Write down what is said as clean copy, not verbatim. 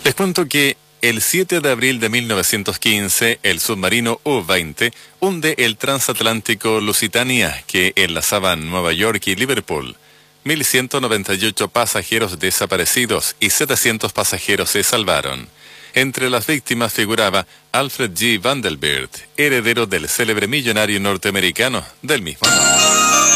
Les cuento que el 7 de abril de 1915, el submarino U-20 hunde el transatlántico Lusitania, que enlazaban Nueva York y Liverpool. 1.198 pasajeros desaparecidos y 700 pasajeros se salvaron. Entre las víctimas figuraba Alfred G. Vanderbilt, heredero del célebre millonario norteamericano del mismo nombre.